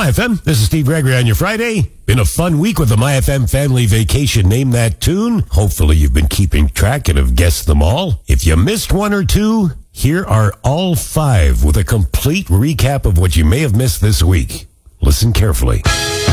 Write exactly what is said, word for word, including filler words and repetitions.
My F M, this is Steve Gregory on your Friday. Been a fun week with the My F M Family Vacation Name That Tune. Hopefully you've been keeping track and have guessed them all. If you missed one or two, here are all five with a complete recap of what you may have missed this week. Listen carefully.